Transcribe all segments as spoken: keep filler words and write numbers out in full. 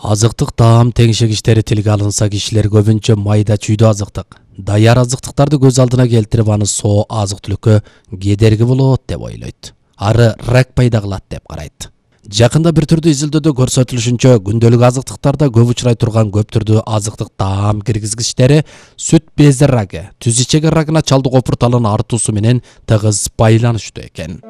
Азыктык таам теңшегиштери тилге алынса, кишилер көбүнчө майда чүйдүү азыктык, даяр азыктыктарды көз алдына келтирип, аны соо азык-түлүккө кедерги болот деп ойлойт. Ары рак пайда кылат деп карайт. Жакында бир түрдүү изилдөөдө көрсөтүлүшүнчө, күндөлүк азыктыктарда көп учурай турган көп түрдүү азыктык таам киргизгичтери сүт бези рагы, түз ичеги рагына чалдык опурталын артуусу менен тыгыз байланыштуу экен.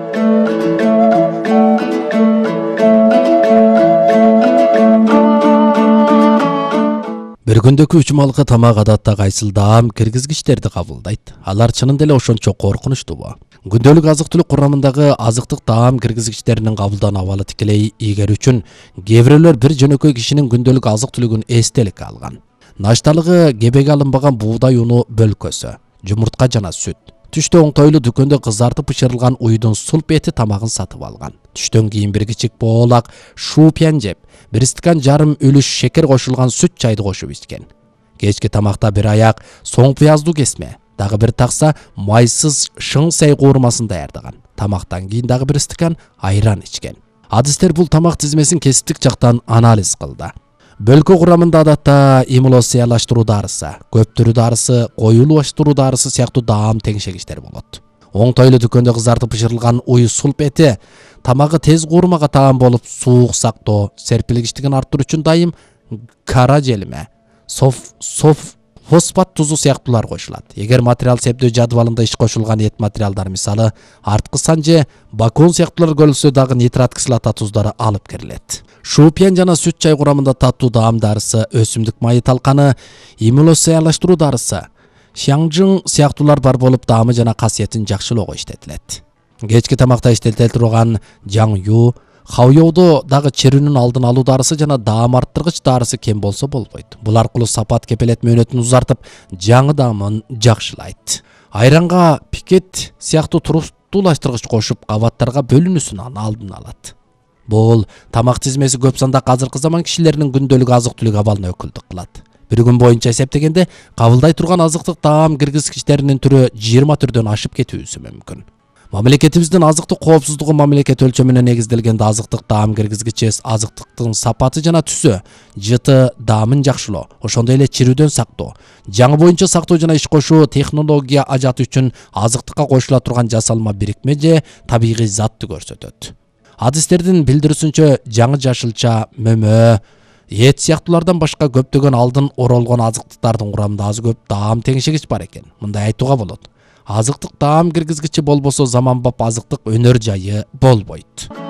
Bir күндөгү үч малкы тамак адатта кайсыл таам киргизгичтерди кабылдайт. Алар чынында эле ошончо коркунучтуубу? Күндөлүк азык-түлүк курамындагы азыктык таам киргизгичтеринин кабылдан абалы тикелей ийгерүү үчүн кээ бирөөлөр бир жөнөкөй кишинин күндөлүк азык-түлүгүн эстеликке алган. Нашталыгы кебеге алынбаган буудай уну бөлкөсү, жумуртка жана сүт. Түштө оңтойлуу дүкөндө кызартып бышырылган уйдун сулп эти тамагын сатып алган. Түштөн кийин бир кичик боолак шуупян жеп, бир стакан жарым үлүш шекер кошулган сүт чайды кошуп ичкен. Кечки тамакта бир аяк соң пыяздуу кесме, дагы бир такса майсыз шың сай куурмасын даярдаган. Тамактан кийин дагы бир стакан айран ичкен. Адистер бул тамак тизмесин кесиптик жактан анализ кылды. Бөлкө курамында адатта эмулсиялаштыруу дарысы, көптүрүү дарысы, коюлуштуруу дарысы сыяктуу таам теңшегиштер болот. Оңтойлуу дүкөндө кызартып бышырылган уй сулп эти тамагы тез куурмага таам болуп, суук сактоо, серпилгичтигин арттыруу үчүн дайым кара желме, соф, соф, фосфат тузу сыяктуулар кошулат. Эгер материал септөө жадвалында иш кошулган эт материалдар, мисалы арткы сан же бакон сыяктуулар көрүлсө дагы нитрат кислота туздары алып кирилет. Шуупян жана сүт чай курамында таттуу таам дарысы, өсүмдүк майы талканы, эмулсиялаштыруу дарысы, шаңжың сыяктуулар бар болуп, таамы жана касиетин жакшылоого иштетилет. Кечки тамакта иштетиле турган жаңю, хаоёдо дагы чирүүнүн алдын алуу дарысы жана даам арттыргыч дарысы кем болсо болбойт. Бул аркылуу сапат кепелет мөөнөтүн узартып, жаңы даамын жакшылайт. Айранга пикет сыяктуу туруктуулаштыргыч кошуп, кабаттарга бөлүнүүсүнүн алдын алат. Бул тамак тизмеси көп сандагы азыркы заман кишилеринин күндөлүк азык-түлүк абалына өкүлдүк кылат. Bir күн боюнча эсептегенде кабылдай турган азыктык таам киргизгичтеринин түрү жыйырма түрдөн ашып кетүүсү мүмкүн. Мамлекетибиздин азыктык коопсуздугу мамлекет өлчөмүнө негизделгенде азыктык таам киргизгичи азыктыктын сапаты жана түсү, жыты, даамын жакшылоо, ошондой эле чирүүдөн сактоо, жаңы боюнча сактоо жана иш кошуу технология ажаты үчүн азыктыкка кошула турган жасалма бирикме же табигый затты көрсөтөт. Адистердин билдирүүсүнчө жаңы жашылча, мөмө, эт сыяктуулардан башка көптөгөн алдын оролгон азыктыктардын курамында аз көп таам теңшегич бар экен. Мындай айтууга болот: азыктык таам киргизгичи болбосо заманбап азыктык өнөр жайы болбойт.